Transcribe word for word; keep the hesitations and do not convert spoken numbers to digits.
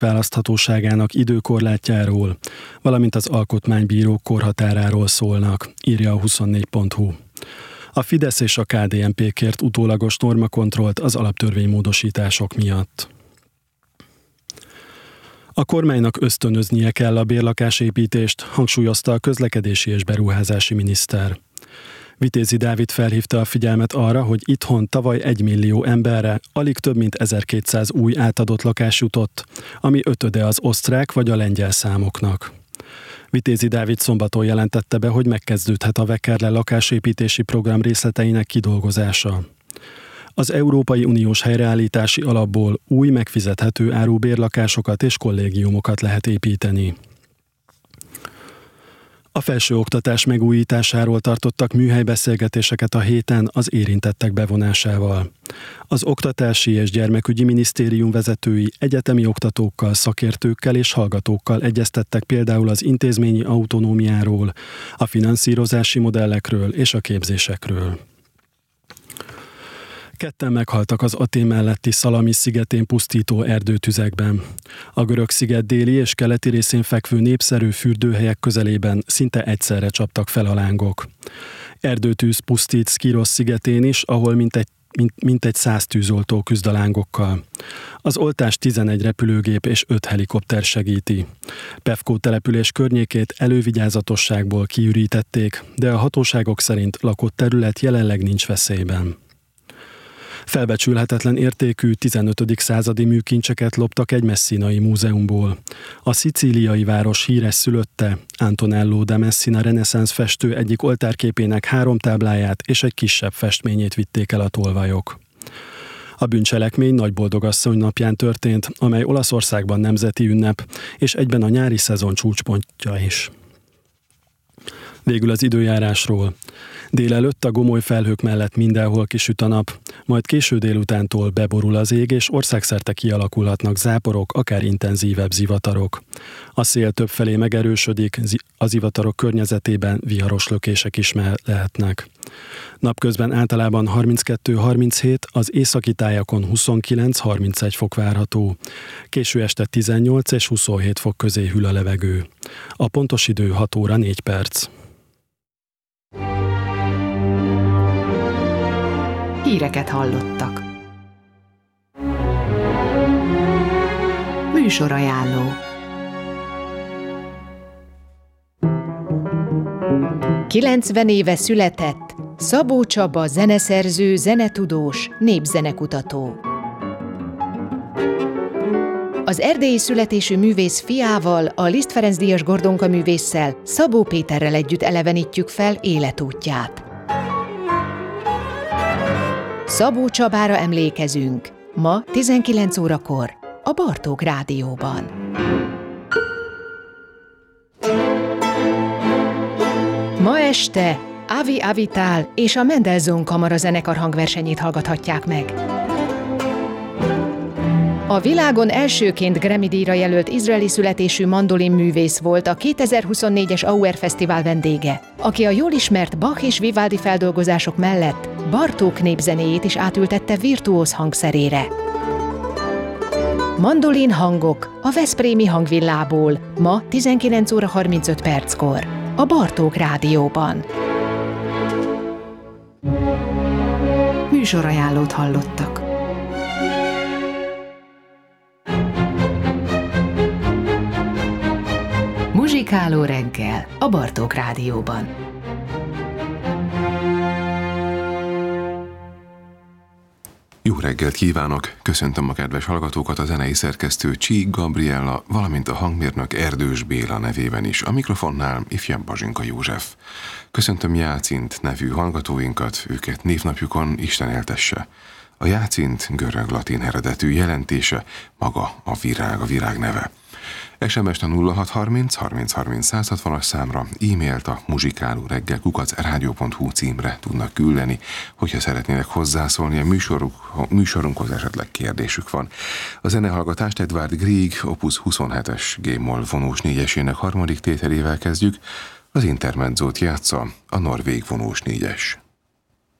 választhatóságának időkorlátjáról, valamint az alkotmánybírók korhatáráról szólnak, írja a huszonnégy pont hu. A Fidesz és a ká dé en pé kért utólagos normakontrollt az alaptörvénymódosítások miatt. A kormánynak ösztönöznie kell a bérlakásépítést, hangsúlyozta a közlekedési és beruházási miniszter. Vitézi Dávid felhívta a figyelmet arra, hogy itthon tavaly egymillió emberre alig több mint ezerkétszáz új átadott lakás jutott, ami ötöde az osztrák vagy a lengyel számoknak. Vitézi Dávid szombaton jelentette be, hogy megkezdődhet a Vekkerle lakásépítési program részleteinek kidolgozása. Az Európai Uniós helyreállítási alapból új megfizethető áru bérlakásokat és kollégiumokat lehet építeni. A felsőoktatás megújításáról tartottak műhelybeszélgetéseket a héten az érintettek bevonásával. Az Oktatási és Gyermekügyi Minisztérium vezetői egyetemi oktatókkal, szakértőkkel és hallgatókkal egyeztettek például az intézményi autonómiáról, a finanszírozási modellekről és a képzésekről. Ketten meghaltak az Atén melletti Szalamis szigetén pusztító erdőtüzekben. A görög sziget déli és keleti részén fekvő népszerű fürdőhelyek közelében szinte egyszerre csaptak fel a lángok. Erdőtűz pusztít Szkirosz szigetén is, ahol mintegy, mint, mintegy száz tűzoltó küzd a lángokkal. Az oltást tizenegy repülőgép és öt helikopter segíti. Pevkó település környékét elővigyázatosságból kiürítették, de a hatóságok szerint lakott terület jelenleg nincs veszélyben. Felbecsülhetetlen értékű tizenötödik századi műkincseket loptak egy messzinai múzeumból. A szicíliai város híres szülötte, Antonello da Messina reneszánsz festő egyik oltárképének három tábláját és egy kisebb festményét vitték el a tolvajok. A bűncselekmény Nagyboldogasszony napján történt, amely Olaszországban nemzeti ünnep, és egyben a nyári szezon csúcspontja is. Végül az időjárásról. Délelőtt a gomoly felhők mellett mindenhol kisüt a nap, majd késő délutántól beborul az ég, és országszerte kialakulhatnak záporok, akár intenzívebb zivatarok. A szél többfelé megerősödik, a zivatarok környezetében viharos lökések is lehetnek. Napközben általában harminckettő harminchét, az északi tájakon huszonkilenc harmincegy fok várható. Késő este tizennyolc és huszonhét fok közé hűl a levegő. A pontos idő hat óra négy perc. Híreket hallottak. Műsorajánló. kilencven éve született Szabó Csaba zeneszerző, zenetudós, népzenekutató. Az erdélyi születésű művész fiával, a Liszt Ferenc díjas Gordonka művésszel, Szabó Péterrel együtt elevenítjük fel életútját. Szabó Csabára emlékezünk, ma tizenkilenc órakor a Bartók Rádióban. Ma este Avi Avital és a Mendelssohn Kamara zenekar hangversenyét hallgathatják meg. A világon elsőként Grammy-díjra jelölt izraeli születésű mandolinművész volt a kétezer-huszonnégyes Auer Fesztivál vendége, aki a jól ismert Bach és Vivaldi feldolgozások mellett Bartók népzenéjét is átültette virtuóz hangszerére. Mandolin hangok a Veszprémi Hangvillából ma tizenkilenc óra harmincöt perckor a Bartók Rádióban. Műsorajánlót hallottak. Muzsikáló reggel a Bartók Rádióban. Jó reggelt kívánok! Köszöntöm a kedves hallgatókat, a zenei szerkesztő Csík Gabriella, valamint a hangmérnök Erdős Béla nevében is. A mikrofonnál ifjabb Bazsinka József. Köszöntöm Jácint nevű hallgatóinkat, őket névnapjukon Isten éltesse. A Jácint görög-latin eredetű jelentése, maga a virág, a virág neve. es em es-t a nulla hat harminc harminc harminc száz hatvanas számra, e-mailt a muzsikáló reggel kukac rádió pont hu címre tudnak küldeni, hogyha szeretnének hozzászólni a műsorunk, műsorunkhoz, esetleg kérdésük van. A zenehallgatást Edvard Grieg opus huszonhetes G-moll vonós négyesének harmadik tételével kezdjük, az intermedzót játsza a norvég vonós négyes.